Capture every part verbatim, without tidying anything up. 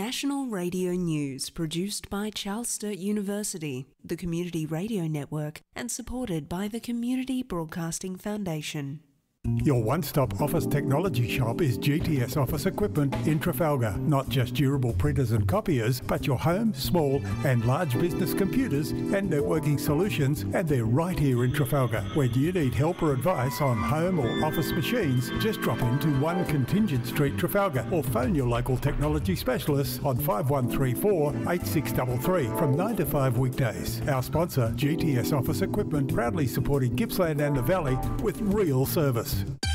National Radio News produced by Charles Sturt University, the Community Radio Network, and supported by the Community Broadcasting Foundation. Your one-stop office technology shop is G T S Office Equipment in Trafalgar. Not just durable printers and copiers, but your home, small and large business computers and networking solutions, and they're right here in Trafalgar. When you need help or advice on home or office machines, just drop into one Contingent Street, Trafalgar, or phone your local technology specialists on five one three four, eight six three three from nine to five weekdays. Our sponsor, G T S Office Equipment, proudly supporting Gippsland and the Valley with real service.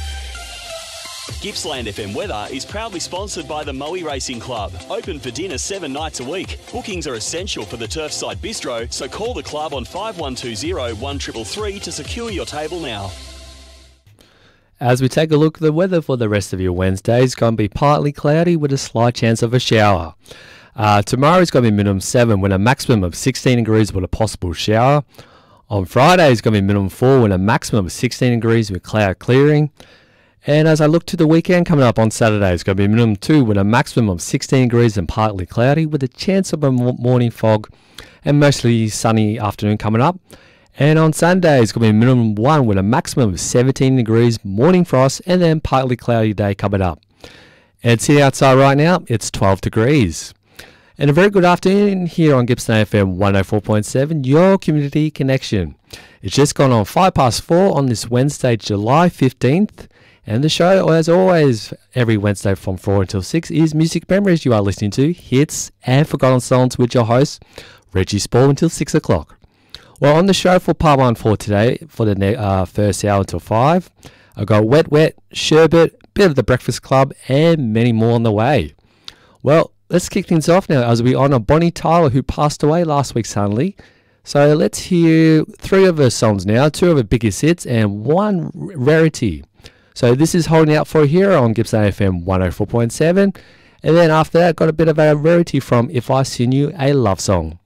Gippsland F M Weather is proudly sponsored by the Moe Racing Club. Open for dinner seven nights a week. Bookings are essential for the Turfside Bistro, so call the club on five one two zero, one three three three to secure your table now. As we take a look at the weather for the rest of your Wednesday, it's going to be partly cloudy with a slight chance of a shower. Uh, tomorrow is going to be minimum seven with a maximum of sixteen degrees with a possible shower. On Friday it's going to be minimum four with a maximum of sixteen degrees with cloud clearing. And as I look to the weekend coming up on Saturday, it's going to be minimum two with a maximum of sixteen degrees and partly cloudy with a chance of a morning fog and mostly sunny afternoon coming up. And on Sunday, it's going to be minimum one with a maximum of seventeen degrees, morning frost, and then partly cloudy day coming up. And sitting outside right now, it's twelve degrees. And a very good afternoon here on Gippsland F M one oh four point seven, your community connection. It's just gone on five past four on this Wednesday, July fifteenth. And the show, as always, every Wednesday from four until six is Music Memories. You are listening to hits and forgotten songs with your host, Reggie Spall, until six o'clock. Well, on the show for part one for today, for the uh, first hour until five, I've got Wet Wet, Sherbet, bit of the Breakfast Club, and many more on the way. Well, let's kick things off now as we honour Bonnie Tyler, who passed away last week suddenly. So let's hear three of her songs now, two of her biggest hits and one rarity. So this is Holding Out for a Hero on Gippsland F M one oh four point seven. And then after that, got a bit of a rarity from If I Sing You a Love Song.